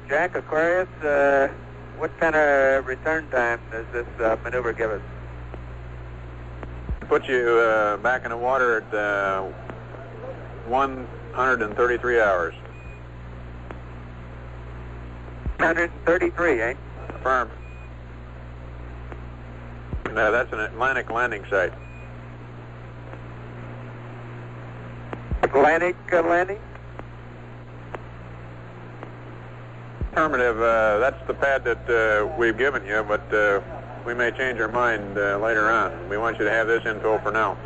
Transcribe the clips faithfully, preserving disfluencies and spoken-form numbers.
Jack Aquarius, uh, what kind of return time does this uh, maneuver give us? Put you uh, back in the water at uh, one hundred thirty-three hours. one hundred thirty-three, eh? Affirmed. No, that's an Atlantic landing site. Atlantic uh, landing? Affirmative. Uh, that's the pad that uh, we've given you, but uh, we may change our mind uh, later on. We want you to have this info for now.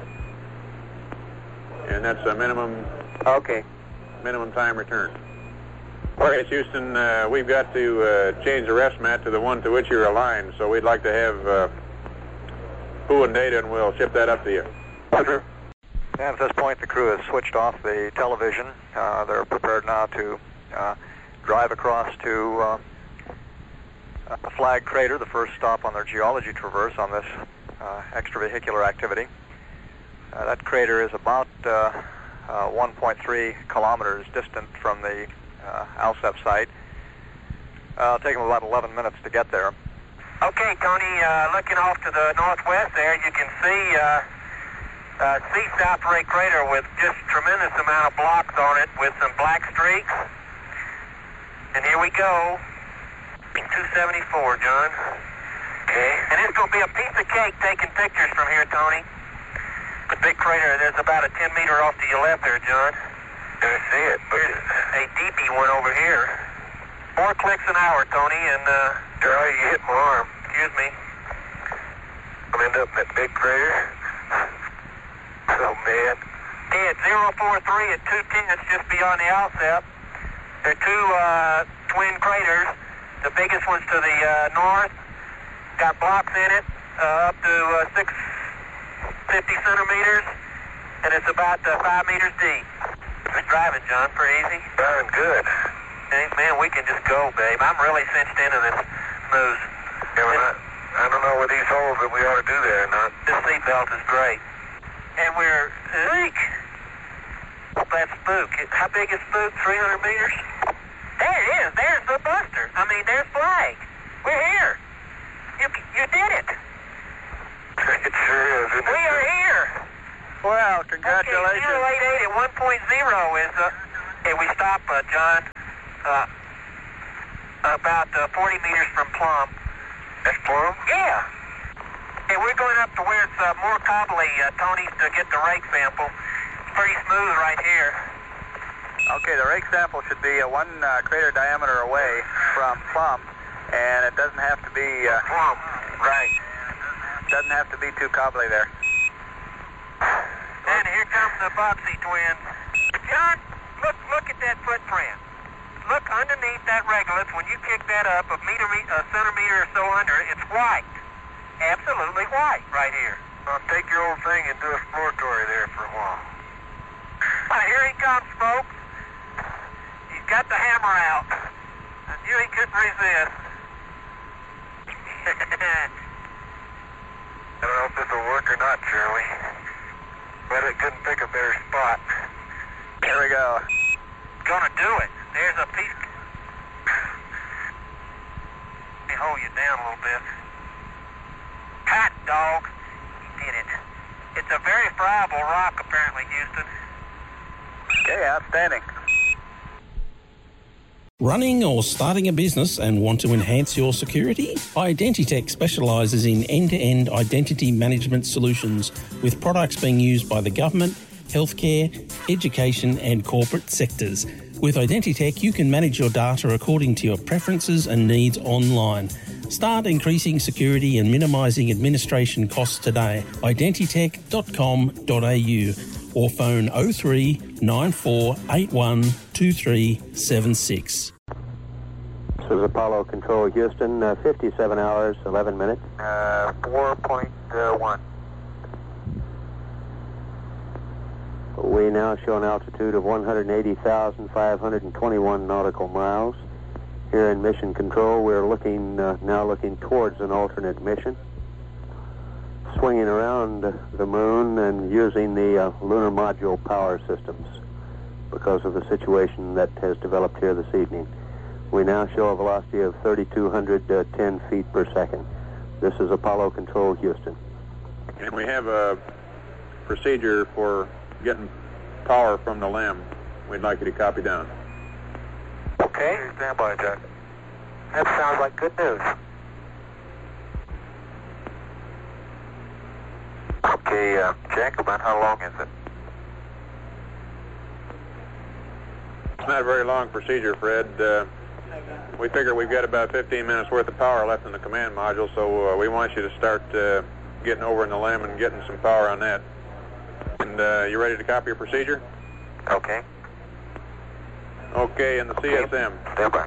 And that's a minimum. Okay. Minimum time return. All right, Houston, uh, we've got to uh, change the rest mat to the one to which you're aligned, so we'd like to have uh, P and data, and we'll ship that up to you. Roger. And at this point, the crew has switched off the television. Uh, they're prepared now to uh, drive across to uh, a flag crater, the first stop on their geology traverse on this uh, extravehicular activity. Uh, that crater is about uh, uh, one point three kilometers distant from the uh, ALSEP site. Uh, it'll take them about eleven minutes to get there. Okay, Tony, uh, looking off to the northwest there, you can see uh, uh, see South Ray Crater with just tremendous amount of blocks on it with some black streaks. And here we go. two seventy-four, John. Okay. And it's going to be a piece of cake taking pictures from here, Tony. The big crater, there's about a ten meter off to your left there, John. I see it. But there's a deepy one over here. Four clicks an hour, Tony, and uh... Charlie, you hit my arm. Excuse me. I'll end up in that big crater. Oh, man. Hey, it's zero four three at two ten, it's just beyond the ALSEP. There are two uh, twin craters. The biggest one's to the uh, north. Got blocks in it, uh, up to uh, six fifty centimeters, and it's about uh, five meters deep. Good driving, John, pretty easy. Driving good. Hey, man, we can just go, babe. I'm really cinched into this moose. Yeah, well, I, I don't know with these holes that we ought to do there or not. This seatbelt is great. And we're, eek. That's Spook. How big is Spook? three hundred meters? There it is. There's the Buster. I mean, there's Flag. We're here. You, you did it. It sure is, isn't it? We are here. Well, congratulations. Okay, zero eight eight at one point oh is, uh, hey, we stop, uh, John, uh, about uh, forty meters from Plum. That's Plum? Yeah. Hey, we're going up to where it's uh, more cobbly, uh, Tony, to get the rake sample. It's pretty smooth right here. Okay, the rake sample should be uh, one uh, crater diameter away from Plum, and it doesn't have to be... Uh, Plum, right. Doesn't have to be too cobbly there. And here comes the Boxy twins. John, look look at that footprint. Look underneath that regolith. When you kick that up a meter, a centimeter or so under, it's white. Absolutely white right here. Well, take your old thing and do exploratory there for a while. Uh, here he comes, folks. He's got the hammer out. I knew he couldn't resist. I don't know if this will work or not, Shirley. But it couldn't pick a better spot. Here we go. Gonna do it. There's a piece. Let me hold you down a little bit. Hot dog. He did it. It's a very friable rock, apparently, Houston. Okay, outstanding. Running or starting a business and want to enhance your security? Identitech specialises in end-to-end identity management solutions with products being used by the government, healthcare, education and corporate sectors. With Identitech, you can manage your data according to your preferences and needs online. Start increasing security and minimising administration costs today. identitech dot com dot a u or phone oh three nine four eight one two three seven six. This is Apollo Control Houston, uh, fifty-seven hours, eleven minutes. Uh, four point one. We now show an altitude of one hundred eighty thousand five hundred twenty-one nautical miles. Here in Mission Control, we're looking uh, now looking towards an alternate mission, swinging around the moon and using the uh, lunar module power systems because of the situation that has developed here this evening. We now show a velocity of three thousand two hundred ten feet per second. This is Apollo Control, Houston. And we have a procedure for getting power from the LEM. We'd like you to copy down. Okay. Stand by, Jack. That sounds like good news. Okay, uh, Jack, about how long is it? It's not a very long procedure, Fred. Uh, we figure we've got about fifteen minutes worth of power left in the command module, so uh, we want you to start uh, getting over in the LEM and getting some power on that. And uh, you ready to copy your procedure? Okay. Okay, in the C S M. Stand by.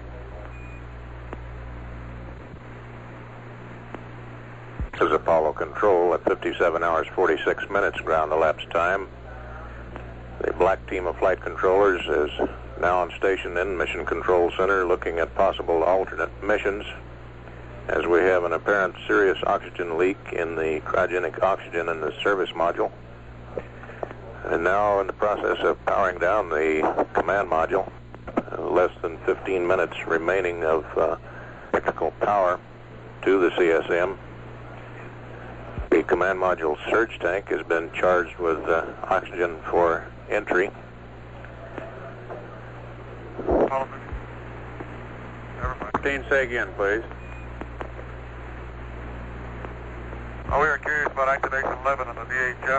This is Apollo Control at fifty-seven hours forty-six minutes ground elapsed time. The black team of flight controllers is now on station in Mission Control Center looking at possible alternate missions as we have an apparent serious oxygen leak in the cryogenic oxygen in the service module. And now in the process of powering down the command module. Uh, less than fifteen minutes remaining of uh, technical power to the C S M. The command module surge tank has been charged with uh, oxygen for entry. fifteen, say again, please. Oh, we were curious about activation eleven on the V H F.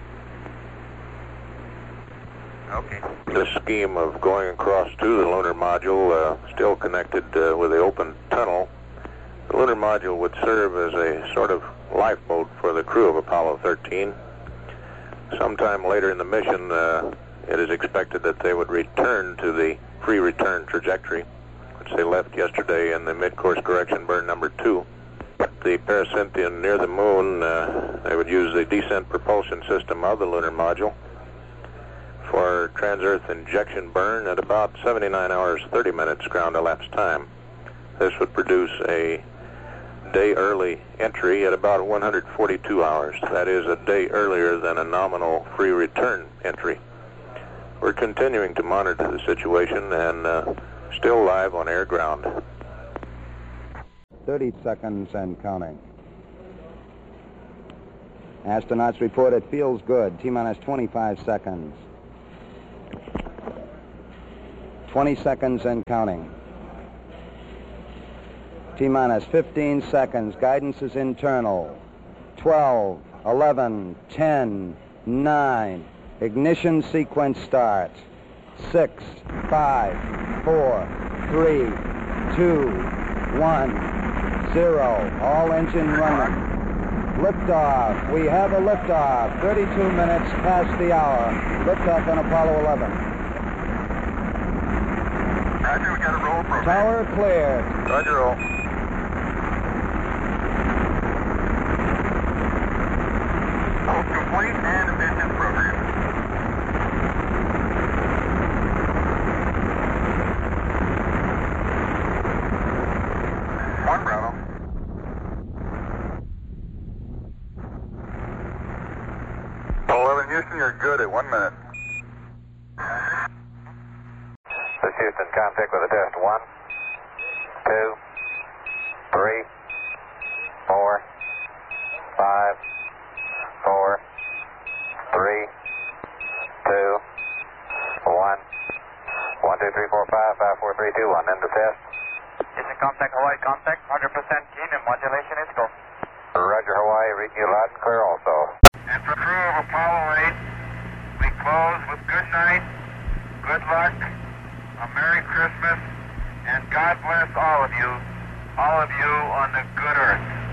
Okay. The scheme of going across to the lunar module, uh, still connected uh, with the open tunnel. The lunar module would serve as a sort of lifeboat for the crew of Apollo thirteen. Sometime later in the mission, uh, it is expected that they would return to the free return trajectory, which they left yesterday in the mid-course correction burn number two. The parasynthion near the moon, uh, they would use the descent propulsion system of the lunar module for trans-Earth injection burn at about seventy-nine hours thirty minutes ground elapsed time. This would produce a day early entry at about one hundred forty-two hours. That is a day earlier than a nominal free return entry. We're continuing to monitor the situation and uh, still live on air ground. thirty seconds and counting. Astronauts report it feels good. T-minus twenty-five seconds. twenty seconds and counting. T-minus fifteen seconds. Guidance is internal. twelve, eleven, ten, nine. Ignition sequence start. six, five, four, three, two, one, zero. All engine running. Liftoff. We have a liftoff. thirty-two minutes past the hour. Liftoff on Apollo eleven. Roger, we got a roll program. Tower cleared. Roger, roll. Hold complete and emission program. One Bravo. eleven Houston, you're good at one minute. This is Houston, contact with a test. One, two, three, four, five, four, three, two, one, one, two, three, four, five, five, four, three, two, one. End of test. Houston, contact Hawaii, contact, one hundred percent keen and modulation is go. Roger, Hawaii, reading you loud and clear also. And for crew of Apollo eight, we close with good night, good luck, a Merry Christmas, and God bless all of you, all of you on the good earth.